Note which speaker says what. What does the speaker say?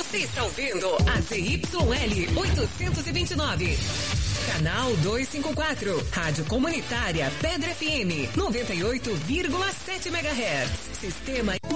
Speaker 1: Você está ouvindo a ZYL 829. Canal 254. Rádio Comunitária Pedra FM 98,7 MHz. Sistema